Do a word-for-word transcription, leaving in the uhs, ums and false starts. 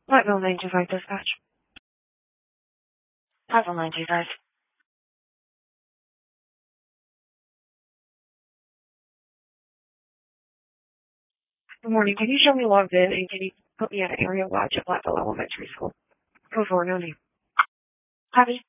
Platteville nine two five dispatch. Platteville nine two five. Good morning. Can you show me logged in and can you put me at an area watch at Platteville Elementary School? Go for it, no name. Copy.